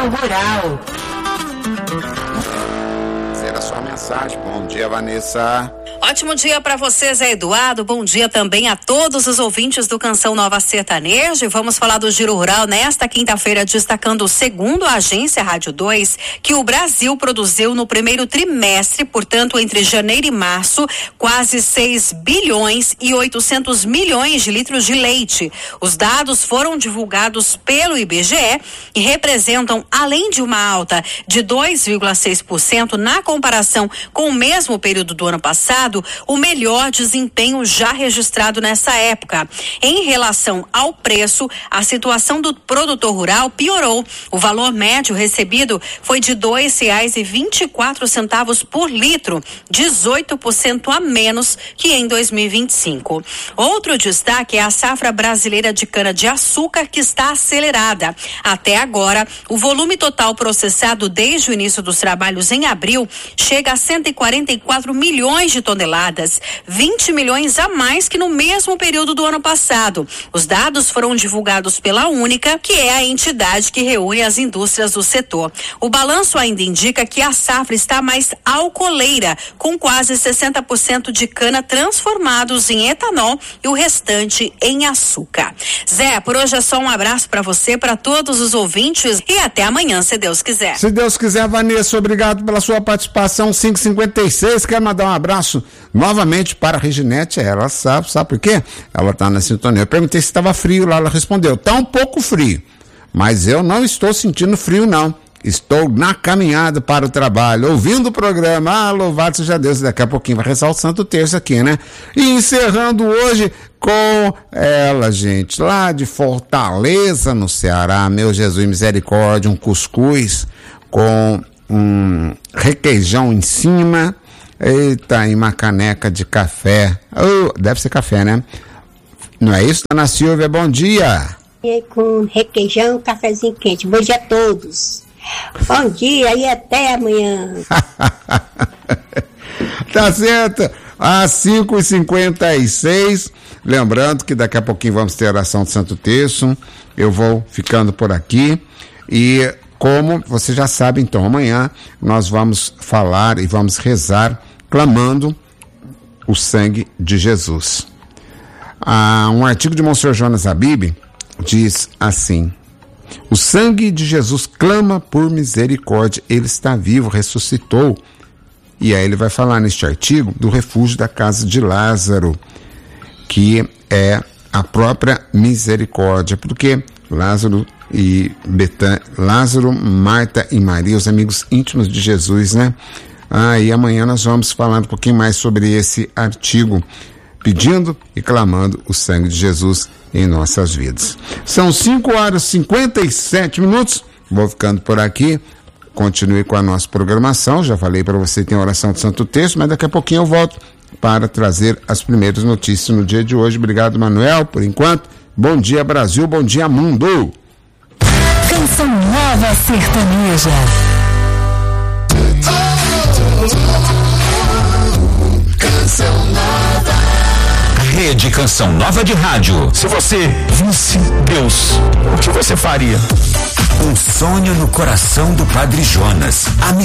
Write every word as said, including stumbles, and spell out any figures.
Rural. Será sua mensagem. Bom dia, Vanessa. Ótimo dia para você, Zé Eduardo. Bom dia também a todos os ouvintes do Canção Nova Sertaneja. Vamos falar do Giro Rural nesta quinta-feira, destacando, segundo a agência Rádio dois, que o Brasil produziu no primeiro trimestre, portanto, entre janeiro e março, quase seis bilhões e oitocentos milhões de litros de leite. Os dados foram divulgados pelo I B G E e representam, além de uma alta de dois vírgula seis por cento na comparação com o mesmo período do ano passado, o melhor desempenho já registrado nessa época. Em relação ao preço, a situação do produtor rural piorou. O valor médio recebido foi de dois reais e vinte e quatro centavos por litro, dezoito por cento a menos que em dois mil e vinte e cinco. Outro destaque é a safra brasileira de cana-de-açúcar, que está acelerada. Até agora, o volume total processado desde o início dos trabalhos em abril chega a cento e quarenta e quatro milhões de toneladas, vinte milhões a mais que no mesmo período do ano passado. Os dados foram divulgados pela Única, que é a entidade que reúne as indústrias do setor. O balanço ainda indica que a safra está mais alcooleira, com quase sessenta por cento de cana transformados em etanol e o restante em açúcar. Zé, por hoje é só um abraço para você, para todos os ouvintes, e até amanhã, se Deus quiser. Se Deus quiser, Vanessa, obrigado pela sua participação. cinco e cinquenta e seis, quero mandar um abraço novamente para a Reginete. Ela sabe, sabe por quê? Ela está na sintonia. Eu perguntei se estava frio lá, ela respondeu, está um pouco frio, mas eu não estou sentindo frio não, estou na caminhada para o trabalho, ouvindo o programa. Ah, louvado seja Deus. Daqui a pouquinho vai rezar o Santo Terço aqui, né? E encerrando hoje com ela, gente, lá de Fortaleza, no Ceará, meu Jesus e misericórdia, um cuscuz com um requeijão em cima. Eita, em uma caneca de café. Oh, deve ser café, né? Não é isso, Dona Silvia? Bom dia. Com requeijão, cafezinho quente. Bom dia a todos. Bom dia e até amanhã. Tá certo. Às cinco e cinquenta e seis. Lembrando que daqui a pouquinho vamos ter a oração do Santo Terço. Eu vou ficando por aqui. E como você já sabe, então, amanhã nós vamos falar e vamos rezar clamando o sangue de Jesus. Ah, um artigo de Monsenhor Jonas Abib diz assim: o sangue de Jesus clama por misericórdia, ele está vivo, ressuscitou. E aí ele vai falar neste artigo do refúgio da casa de Lázaro, que é a própria misericórdia, porque Lázaro e Betânia, Lázaro, Marta e Maria, os amigos íntimos de Jesus, né? Ah, e amanhã nós vamos falar um pouquinho mais sobre esse artigo, pedindo e clamando o sangue de Jesus em nossas vidas. São cinco horas e cinquenta e sete minutos, vou ficando por aqui, continue com a nossa programação, já falei para você que tem a oração do Santo Terço, mas daqui a pouquinho eu volto para trazer as primeiras notícias no dia de hoje. Obrigado, Manuel, por enquanto. Bom dia, Brasil, bom dia, mundo. Canção Nova Sertaneja. Canção Nova. Rede Canção Nova de Rádio. Se você visse Deus, o que você faria? Um sonho no coração do Padre Jonas. A